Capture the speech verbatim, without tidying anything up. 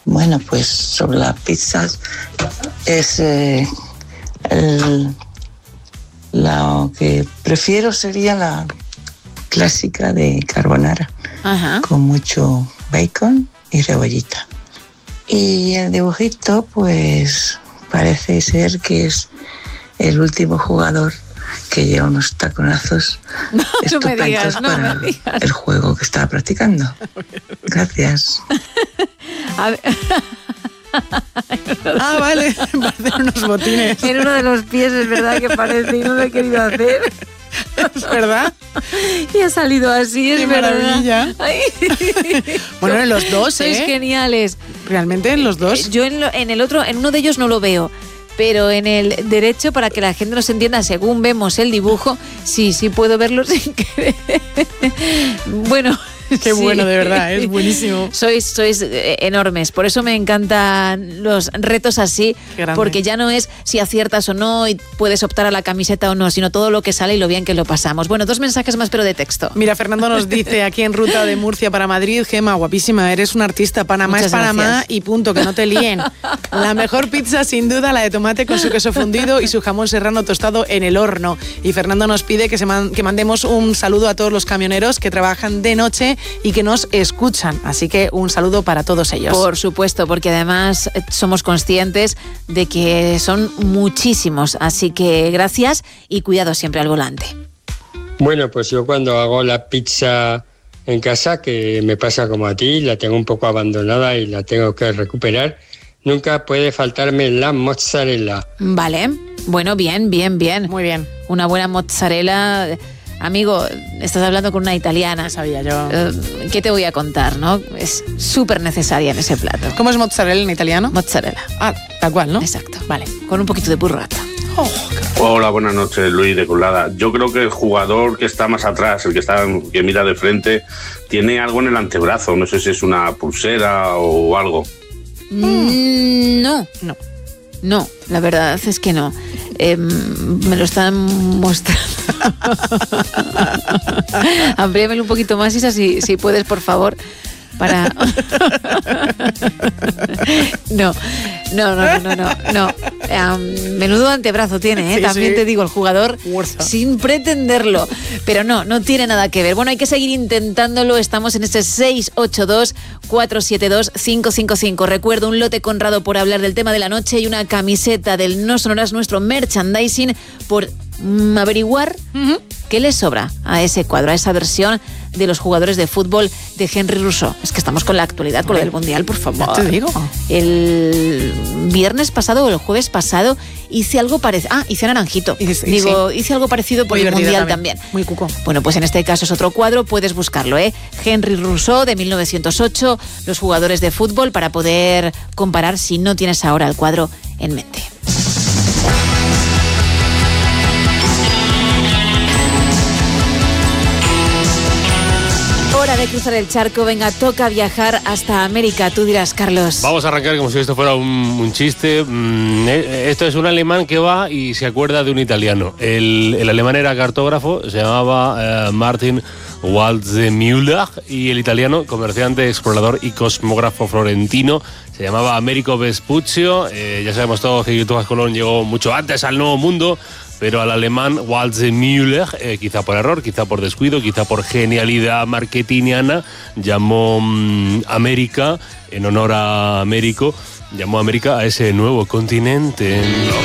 Bueno, pues sobre las pizzas es eh, el, lo que prefiero sería la clásica de carbonara. Ajá. Con mucho bacon y cebollita. Y el dibujito, pues parece ser que es el último jugador que lleva unos taconazos no, estupendos no me digas, no para me digas. El juego que estaba practicando. Gracias. A ver. Ah, vale, parecen unos botines. En uno de los pies es verdad que parece y no lo he querido hacer. ¿Es verdad? Y ha salido así, es ¡qué verdad. maravilla! Ay. Bueno, en los dos, ¿eh? Sois geniales. Realmente en los dos. Yo en, lo, en el otro, en uno de ellos no lo veo. Pero en el derecho, para que la gente nos entienda según vemos el dibujo, sí, sí puedo verlo sin querer. Bueno, qué sí. Bueno, de verdad, es buenísimo. Sois, sois enormes, por eso me encantan los retos así, porque ya no es si aciertas o no y puedes optar a la camiseta o no, sino todo lo que sale y lo bien que lo pasamos. Bueno, dos mensajes más, pero de texto. Mira, Fernando nos dice aquí en ruta de Murcia para Madrid: Gema, guapísima, eres una artista, Panamá Muchas es Panamá gracias. Y punto, que no te líen. La mejor pizza sin duda, la de tomate con su queso fundido y su jamón serrano tostado en el horno. Y Fernando nos pide que, se man- que mandemos un saludo a todos los camioneros que trabajan de noche y que nos escuchan. Así que un saludo para todos ellos. Por supuesto, porque además somos conscientes de que son muchísimos. Así que gracias y cuidado siempre al volante. Bueno, pues yo cuando hago la pizza en casa, que me pasa como a ti, la tengo un poco abandonada y la tengo que recuperar, nunca puede faltarme la mozzarella. Vale, bueno, bien, bien, bien. Muy bien. Una buena mozzarella. Amigo, estás hablando con una italiana. Sabía yo. Uh, ¿Qué te voy a contar, no? Es súper necesaria en ese plato. ¿Cómo es mozzarella en italiano? Mozzarella. Ah, tal cual, ¿no? Exacto. Vale. Con un poquito de burrata. Oh, Hola, buenas noches, Luis de Colada. Yo creo que el jugador que está más atrás, el que está que mira de frente, tiene algo en el antebrazo. No sé si es una pulsera o algo. Mm, no, no. No, la verdad es que no. Eh, me lo están mostrando. Amplíamelo un poquito más, Isa, si, si puedes, por favor. Para. No, no, no, no, no, no. Um, menudo antebrazo tiene, ¿eh? Sí, También sí. te digo, el jugador, Fuerza. sin pretenderlo. Pero no, no tiene nada que ver. Bueno, hay que seguir intentándolo. Estamos en este seis ocho dos, cuatro siete dos, cinco cinco cinco. Recuerdo un lote Conrado por hablar del tema de la noche y una camiseta del No Sonoras, nuestro merchandising, por mm, averiguar uh-huh. qué le sobra a ese cuadro, a esa versión de los jugadores de fútbol de Henry Rousseau. Es que estamos con la actualidad, con lo del Mundial, por favor. Ya te digo. El viernes pasado o el jueves pasado hice algo parecido. Ah, hice Naranjito. Hice, Digo, sí. hice algo parecido por Muy el Mundial también. también. Muy cuco. Bueno, pues en este caso es otro cuadro, puedes buscarlo, ¿eh? Henry Rousseau, de mil novecientos ocho, los jugadores de fútbol, para poder comparar si no tienes ahora el cuadro en mente. Hora de cruzar el charco, venga, toca viajar hasta América. Tú dirás, Carlos. Vamos a arrancar como si esto fuera un, un chiste. Mm, esto es un alemán que va y se acuerda de un italiano. El, el alemán era cartógrafo, se llamaba eh, Martin Waldseemüller, y el italiano, comerciante, explorador y cosmógrafo florentino, se llamaba Americo Vespuccio. Eh, ya sabemos todos que Cristóbal Colón llegó mucho antes al Nuevo Mundo, pero al alemán Waldseemüller, eh, quizá por error, quizá por descuido, quizá por genialidad marketingiana, llamó mmm, América, en honor a Américo, llamó América a ese nuevo continente.